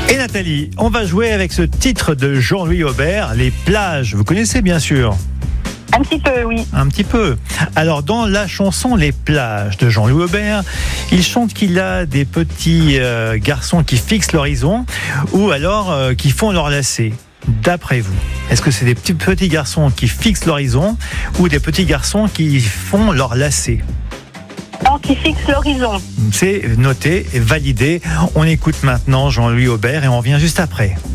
Et Nathalie, on va jouer avec ce titre de Jean-Louis Aubert, Les plages. Vous connaissez bien sûr? Un petit peu, oui. Un petit peu. Alors, dans la chanson Les plages de Jean-Louis Aubert, il chante qu'il a des petits garçons qui fixent l'horizon ou alors qui font leur lacet. D'après vous, est-ce que c'est des petits garçons qui fixent l'horizon ou des petits garçons qui font leur lacet? Non, qui fixe l'horizon. C'est noté et validé. On écoute maintenant Jean-Louis Aubert et on revient juste après.